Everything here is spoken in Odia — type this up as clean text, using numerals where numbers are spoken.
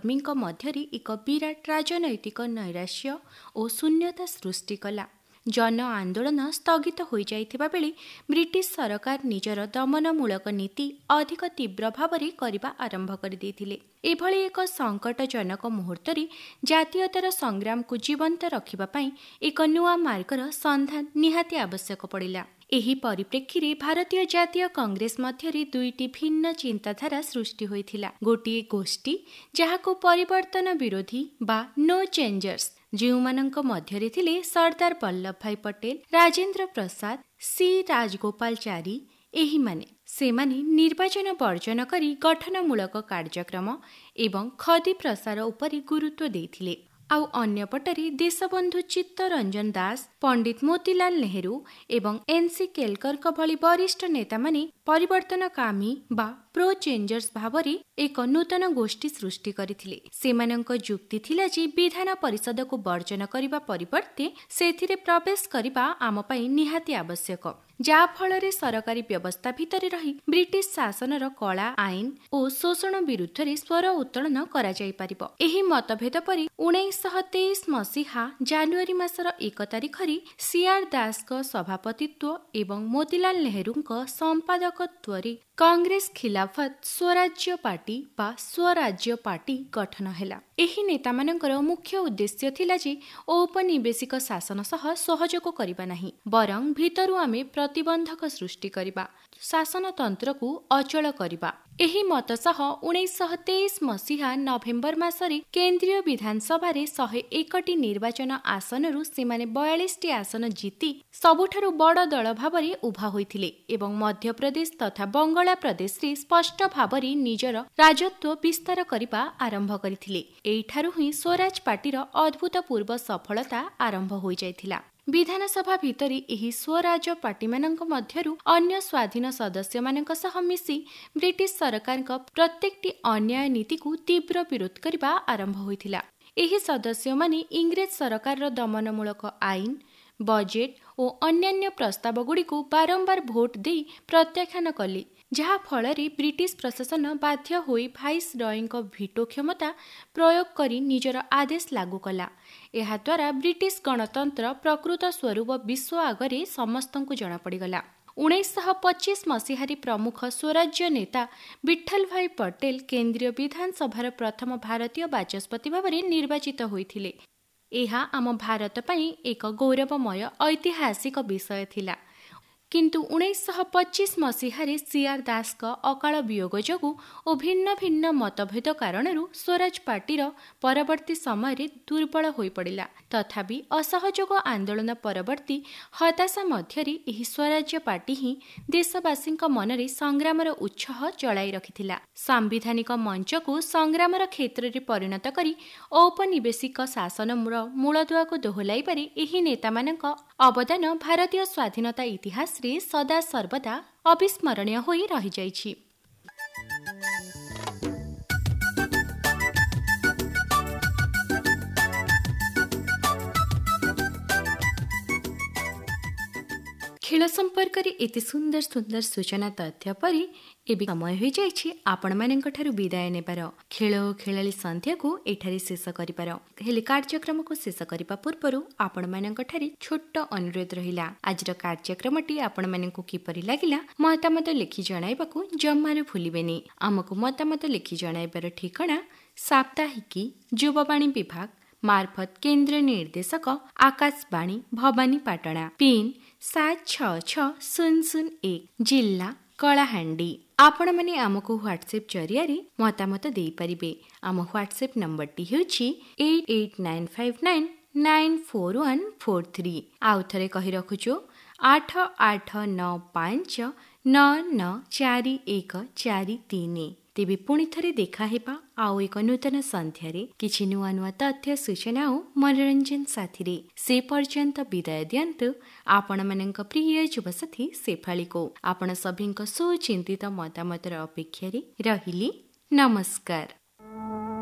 କର୍ମୀଙ୍କ ମଧ୍ୟରେ ଏକ ବିରାଟ ରାଜନୈତିକ ନୈରାଶ୍ୟ ଓ ଶୂନ୍ୟତା ସୃଷ୍ଟି କଲା। ଜନ ଆନ୍ଦୋଳନ ସ୍ଥଗିତ ହୋଇଯାଇଥିବା ବେଳେ ବ୍ରିଟିଶ ସରକାର ନିଜର ଦମନମୂଳକ ନୀତି ଅଧିକ ତୀବ୍ର ଭାବରେ କରିବା ଆରମ୍ଭ କରିଦେଇଥିଲେ। ଏଭଳି ଏକ ସଙ୍କଟଜନକ ମୁହୂର୍ତ୍ତରେ ଜାତୀୟତାର ସଂଗ୍ରାମକୁ ଜୀବନ୍ତ ରଖିବା ପାଇଁ ଏକ ନୂଆ ମାର୍ଗର ସନ୍ଧାନ ନିହାତି ଆବଶ୍ୟକ ପଡ଼ିଲା। ଏହି ପରିପ୍ରେକ୍ଷୀରେ ଭାରତୀୟ ଜାତୀୟ କଂଗ୍ରେସ ମଧ୍ୟରେ ଦୁଇଟି ଭିନ୍ନ ଚିନ୍ତାଧାରା ସୃଷ୍ଟି ହୋଇଥିଲା। ଗୋଟିଏ ଗୋଷ୍ଠୀ ଯାହାକୁ ପରିବର୍ତ୍ତନ ବିରୋଧୀ ବା ନୋ ଚେଞ୍ଜର୍ସ, ଯେଉଁମାନଙ୍କ ମଧ୍ୟରେ ଥିଲେ ସର୍ଦ୍ଦାର ବଲ୍ଲଭ ଭାଇ ପଟେଲ, ରାଜେନ୍ଦ୍ର ପ୍ରସାଦ, ସି ରାଜଗୋପାଳଚାରୀ। ସେମାନେ ନିର୍ବାଚନ ବର୍ଜନ କରି ଗଠନମୂଳକ କାର୍ଯ୍ୟକ୍ରମ ଏବଂ ଖଦୀ ପ୍ରସାର ଉପରେ ଗୁରୁତ୍ୱ ଦେଇଥିଲେ। ଆଉ ଅନ୍ୟପଟରେ ଦେଶବନ୍ଧୁ ଚିତ୍ତରଞ୍ଜନ ଦାସ, ପଣ୍ଡିତ ମୋତିଲାଲ ନେହେରୁ ଏବଂ ଏନ୍.ସି. କେଲକରଙ୍କ ଭଳି ବରିଷ୍ଠ ନେତାମାନେ ପରିବର୍ତ୍ତନକାମୀ ବା ପ୍ରୋ ଚେଞ୍ଜର୍ସ ଭାବରେ ଏକ ନୂତନ ଗୋଷ୍ଠୀ ସୃଷ୍ଟି କରିଥିଲେ। ସେମାନଙ୍କ ଯୁକ୍ତି ଥିଲା ଯେ ବିଧାନ ପରିଷଦକୁ ବର୍ଜନ କରିବା ପରିବର୍ତ୍ତେ ସେଥିରେ ପ୍ରବେଶ କରିବା ଆମ ପାଇଁ ନିହାତି ଆବଶ୍ୟକ, ଯାହାଫଳରେ ସରକାରୀ ବ୍ୟବସ୍ଥା ଭିତରେ ରହି ବ୍ରିଟିଶ ଶାସନର କଳା ଆଇନ ଓ ଶୋଷଣ ବିରୁଦ୍ଧରେ ସ୍ୱର ଉତ୍ତୋଳନ କରାଯାଇପାରିବ। ଏହି ମତଭେଦ ପରେ 1923 ମସିହା ଜାନୁଆରୀ ମାସର 1 ତାରିଖରେ ସି.ଆର୍. ଦାସଙ୍କ ସଭାପତିତ୍ୱ ଏବଂ ମୋତିଲାଲ ନେହେରୁଙ୍କ ସମ୍ପାଦକତ୍ୱରେ କଂଗ୍ରେସ ଖିଲାଫତ ସ୍ୱରାଜ୍ୟ ପାର୍ଟି ବା ସ୍ୱରାଜ୍ୟ ପାର୍ଟି ଗଠନ ହେଲା। ଏହି ନେତାମାନଙ୍କର ମୁଖ୍ୟ ଉଦ୍ଦେଶ୍ୟ ଥିଲା ଯେ ଔପନିବେଶିକ ଶାସନ ସହ ସହଯୋଗ କରିବା ନାହିଁ, ବରଂ ଭିତରୁ ଆମେ ପ୍ରତିବନ୍ଧକ ସୃଷ୍ଟି କରିବା, ଶାସନତନ୍ତ୍ରକୁ ଅଚଳ କରିବା। ଏହି ମତ ସହ 1923 ମସିହା ନଭେମ୍ବର ମାସରେ କେନ୍ଦ୍ରୀୟ ବିଧାନସଭାରେ 101ଟି ନିର୍ବାଚନ ଆସନରୁ ସେମାନେ 42ଟି ଆସନ ଜିତି ସବୁଠାରୁ ବଡ଼ ଦଳ ଭାବରେ ଉଭା ହୋଇଥିଲେ ଏବଂ ମଧ୍ୟପ୍ରଦେଶ ତଥା ବଙ୍ଗଳା ପ୍ରଦେଶରେ ସ୍ପଷ୍ଟ ଭାବରେ ନିଜର ରାଜତ୍ୱ ବିସ୍ତାର କରିବା ଆରମ୍ଭ କରିଥିଲେ। ଏଇଠାରୁ ହିଁ ସ୍ୱରାଜ ପାର୍ଟିର ଅଦ୍ଭୁତପୂର୍ବ ସଫଳତା ଆରମ୍ଭ ହୋଇଯାଇଥିଲା। ବିଧାନସଭା ଭିତରେ ଏହି ସ୍ୱରାଜ ପାର୍ଟିମାନଙ୍କ ମଧ୍ୟରୁ ଅନ୍ୟ ସ୍ୱାଧୀନ ସଦସ୍ୟମାନଙ୍କ ସହ ମିଶି ବ୍ରିଟିଶ ସରକାରଙ୍କ ପ୍ରତ୍ୟେକଟି ଅନ୍ୟାୟ ନୀତିକୁ ତୀବ୍ର ବିରୋଧ କରିବା ଆରମ୍ଭ ହୋଇଥିଲା। ଏହି ସଦସ୍ୟମାନେ ଇଂରେଜ ସରକାରର ଦମନମୂଳକ ଆଇନ, ବଜେଟ୍ ଓ ଅନ୍ୟାନ୍ୟ ପ୍ରସ୍ତାବଗୁଡ଼ିକୁ ବାରମ୍ବାର ଭୋଟ ଦେଇ ପ୍ରତ୍ୟାଖ୍ୟାନ କଲେ, ଯାହା ଫଳରେ ବ୍ରିଟିଶ ପ୍ରଶାସନ ବାଧ୍ୟ ହୋଇ ଭାଇସରୟଙ୍କ ଭିଟୋ କ୍ଷମତା ପ୍ରୟୋଗ କରି ନିଜର ଆଦେଶ ଲାଗୁ କଲା। ଏହାଦ୍ୱାରା ବ୍ରିଟିଶ ଗଣତନ୍ତ୍ର ପ୍ରକୃତ ସ୍ୱରୂପ ବିଶ୍ୱ ଆଗରେ ସମସ୍ତଙ୍କୁ ଜଣାପଡ଼ିଗଲା। 1925 ମସିହାରେ ପ୍ରମୁଖ ସ୍ୱରାଜ୍ୟ ନେତା ବିଠଲ ଭାଇ ପଟେଲ କେନ୍ଦ୍ରୀୟ ବିଧାନସଭାର ପ୍ରଥମ ଭାରତୀୟ ବାଚସ୍ପତି ଭାବରେ ନିର୍ବାଚିତ ହୋଇଥିଲେ। ଏହା ଆମ ଭାରତ ପାଇଁ ଏକ ଗୌରବମୟ ଐତିହାସିକ ବିଷୟ ଥିଲା। କିନ୍ତୁ 1925 ମସିହାରେ ସି.ଆର୍. ଦାସଙ୍କ ଅକାଳ ବିୟୋଗ ଯୋଗୁଁ ଓ ଭିନ୍ନ ଭିନ୍ନ ମତଭେଦ କାରଣରୁ ସ୍ୱରାଜ ପାର୍ଟିର ପରବର୍ତ୍ତୀ ସମୟରେ ଦୁର୍ବଳ ହୋଇପଡ଼ିଲା। ତଥାପି ଅସହଯୋଗ ଆନ୍ଦୋଳନ ପରବର୍ତ୍ତୀ ହତାଶା ମଧ୍ୟରେ ଏହି ସ୍ୱରାଜ୍ୟ ପାର୍ଟି ହିଁ ଦେଶବାସୀଙ୍କ ମନରେ ସଂଗ୍ରାମର ଉତ୍ସାହ ଚଳାଇ ରଖିଥିଲା। ସାମ୍ବିଧାନିକ ମଞ୍ଚକୁ ସଂଗ୍ରାମର କ୍ଷେତ୍ରରେ ପରିଣତ କରି ଔପନିବେଶିକ ଶାସନର ମୂଳଦୁଆକୁ ଦୋହଲାଇବାରେ ଏହି ନେତାମାନଙ୍କ ଅବଦାନ ଭାରତୀୟ ସ୍ୱାଧୀନତା ଇତିହାସରେ ସଦା ସର୍ବଦା ଅବିସ୍ମରଣୀୟ ହୋଇ ରହିଯାଇଛି। ଖେଳ ସମ୍ପର୍କରେ ଏତେ ସୁନ୍ଦର ସୁନ୍ଦର ସୂଚନା ତଥ୍ୟ ପରେ ଏବେ ସମୟ ହୋଇଯାଇଛି ଆପଣମାନଙ୍କଠାରୁ ବିଦାୟ ନେବାର। ଖେଳ ଓ ଖେଳାଳି ସନ୍ଧ୍ୟାକୁ ଏଠାରେ ଶେଷ କରିବାର। ହେଲେ କାର୍ଯ୍ୟକ୍ରମକୁ ଶେଷ କରିବା ପୂର୍ବରୁ ଆପଣମାନଙ୍କଠାରେ ଛୋଟ ଅନୁରୋଧ ରହିଲା। ଆଜିର କାର୍ଯ୍ୟକ୍ରମଟି ଆପଣମାନଙ୍କୁ କିପରି ଲାଗିଲା ମତାମତ ଲେଖି ଜଣାଇବାକୁ ଜମାରୁ ଭୁଲିବେନି। ଆମକୁ ମତାମତ ଲେଖି ଜଣାଇବାର ଠିକଣା ସାପ୍ତାହିକୀ ଯୁବବାଣୀ ବିଭାଗ ମାର୍ଫତ କେନ୍ଦ୍ର ନିର୍ଦ୍ଦେଶକ ଆକାଶବାଣୀ ଭବାନୀପାଟଣା, ପିନ୍ 766001, ଜିଲ୍ଲା କଳାହାଣ୍ଡି। ଆପଣମାନେ ଆମକୁ ହ୍ୱାଟ୍ସଆପ୍ ଜରିଆରେ ମତାମତ ଦେଇପାରିବେ। ଆମ ହ୍ୱାଟ୍ସଆପ୍ ନମ୍ବରଟି ହେଉଛି 8895994143। ଆଉ ଥରେ କହି ରଖୁଛୁ 8895994143। ତେବେ ପୁଣି ଥରେ ଦେଖାହେବା ଆଉ ଏକ ନୂତନ ସନ୍ଧ୍ୟାରେ କିଛି ନୂଆ ନୂଆ ତଥ୍ୟ ସୂଚନା ଓ ମନୋରଞ୍ଜନ ସାଥିରେ। ସେ ପର୍ଯ୍ୟନ୍ତ ବିଦାୟ ଦିଅନ୍ତୁ ଆପଣମାନଙ୍କ ପ୍ରିୟ ଯୁବସାଥୀ ଶେଫାଳୀକୁ। ଆପଣ ସଭିଙ୍କ ସୁଚିନ୍ତିତ ମତାମତର ଅପେକ୍ଷାରେ ରହିଲି। ନମସ୍କାର।